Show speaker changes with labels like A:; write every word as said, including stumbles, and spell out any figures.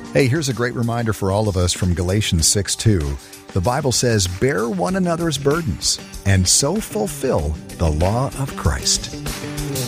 A: Hey, here's a great reminder for all of us from Galatians six two. The Bible says, "Bear one another's burdens, and so fulfill the law of Christ."